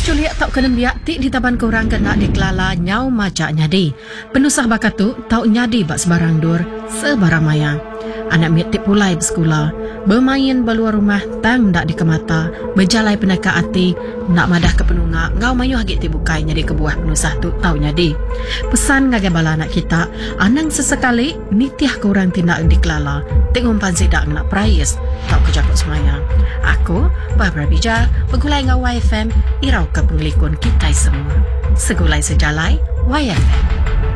Culiak tak kena biak ti di taban korang kena dikelala nyau macak nyadi. Penusah bakat tu tau nyadi bak sebarang dur, sebarang maya. Anak miat tip pulai bersekolah, bermain beluar rumah tang dak dikemata, berjalai penaka hati, nak madah ke penunga, ngau mayu hagit ti bukai nyadi kebuah penusah tu tau nyadi. Pesan ngagai bala anak kita, anang sesekali nitiah korang tindak dikelala, tengok pansi dak nak prayes, tau kejakut semaya. Aku, Barbara Bija, bergulai ngau YFM, irau ke penglikun kita semua. Segulai sejalai, YFM.